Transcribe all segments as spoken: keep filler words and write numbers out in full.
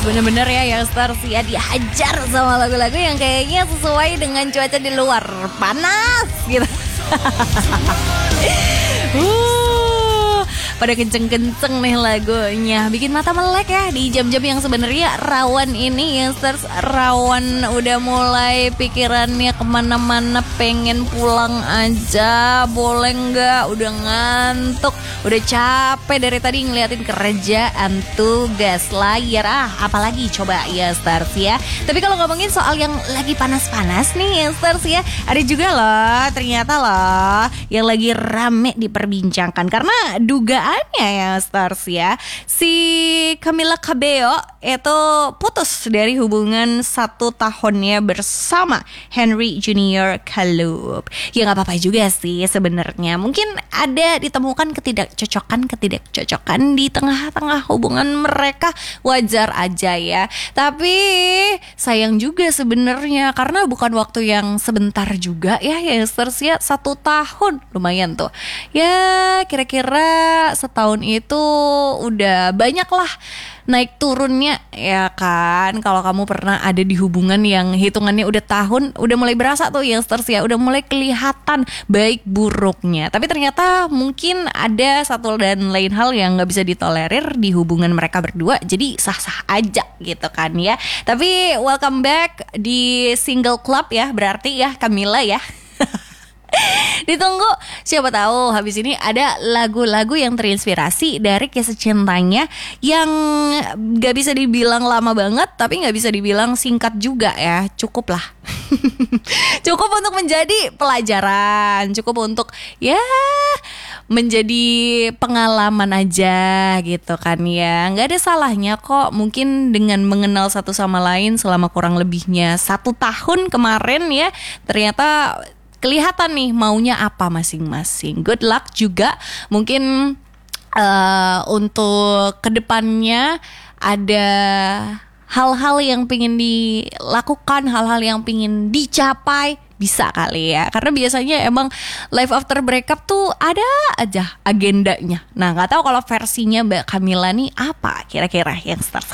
Bener-bener ya youngsters ya, dihajar sama lagu-lagu yang kayaknya sesuai dengan cuaca di luar. Panas gitu. uh, Pada kenceng-kenceng nih lagunya, bikin mata melek ya di jam-jam yang sebenarnya rawan ini youngsters. Rawan udah mulai pikirannya kemana-mana, pengen pulang aja, boleh nggak? Udah ngantuk, udah capek dari tadi ngeliatin kerjaan, tugas, layar, ah apalagi coba ya stars ya. Tapi kalau ngomongin soal yang lagi panas-panas nih ya stars ya, ada juga loh ternyata loh yang lagi rame diperbincangkan. Karena dugaannya ya stars ya, si Camila Cabello itu putus dari hubungan satu tahunnya bersama Henry Junior Kalup. Ya gak apa-apa juga sih sebenarnya. Mungkin ada ditemukan ketidakcocokan ketidakcocokan di tengah-tengah hubungan mereka, wajar aja ya. Tapi sayang juga sebenarnya karena bukan waktu yang sebentar juga ya ya ya, satu tahun lumayan tuh. Ya kira-kira setahun itu udah banyak lah naik turunnya ya kan. Kalau kamu pernah ada di hubungan yang hitungannya udah tahun, udah mulai berasa tuh youngsters ya, udah mulai kelihatan baik buruknya. Tapi ternyata mungkin ada satu dan lain hal yang gak bisa ditolerir di hubungan mereka berdua, jadi sah-sah aja gitu kan ya. Tapi welcome back di single club ya berarti ya Camila ya. Ditunggu, siapa tahu habis ini ada lagu-lagu yang terinspirasi dari kisah cintanya yang gak bisa dibilang lama banget tapi gak bisa dibilang singkat juga ya. Cukup lah. Cukup untuk menjadi pelajaran, cukup untuk ya menjadi pengalaman aja gitu kan ya. Gak ada salahnya kok mungkin dengan mengenal satu sama lain selama kurang lebihnya satu tahun kemarin ya. Ternyata kelihatan nih maunya apa masing-masing. Good luck juga. Mungkin uh, untuk kedepannya ada hal-hal yang pengen dilakukan, hal-hal yang pengen dicapai, bisa kali ya. Karena biasanya emang life after breakup tuh ada aja agendanya. Nah gak tahu kalau versinya Mbak Camila nih apa kira-kira yang start.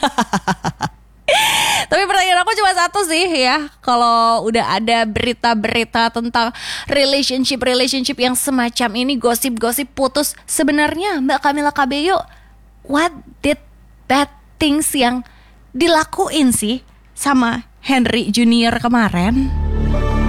Tapi pertanyaan aku cuma satu sih ya, kalau udah ada berita-berita tentang relationship-relationship yang semacam ini, gosip-gosip putus, sebenarnya Mbak Camila Cabello, what did bad things yang dilakuin sih sama Henry Junior kemarin?